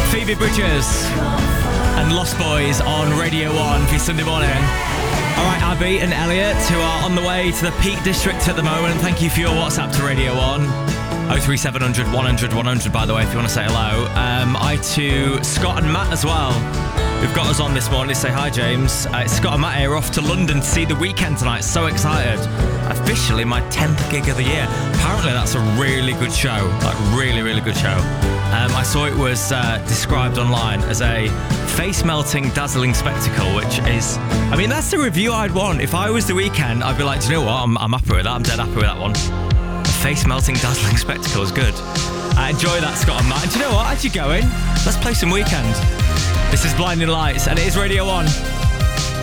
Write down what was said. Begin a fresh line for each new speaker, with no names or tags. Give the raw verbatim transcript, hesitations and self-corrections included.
Phoebe Bridgers and Lost Boys on Radio one for your Sunday morning. All right, Abby and Elliot, who are on the way to the Peak District at the moment, thank you for your WhatsApp to Radio one. oh three seven hundred, one hundred, one hundred, by the way, if you want to say hello. Um, I to Scott and Matt as well, who've got us on this morning to say hi, James. Uh, it's Scott and Matt here, off to London to see The Weeknd tonight. So excited. Officially my tenth gig of the year. Apparently that's a really good show. Like, really, really good show. Um, I saw it was uh, described online as a face-melting, dazzling spectacle, which is... I mean, that's the review I'd want. If I was The Weeknd, I'd be like, do you know what? I'm, I'm happy with that. I'm dead happy with that one. Face-melting, dazzling spectacle is good. I enjoy that, Scott and Matt. And do you know what? As you're going, let's play some Weeknd. This is Blinding Lights, and it is Radio one.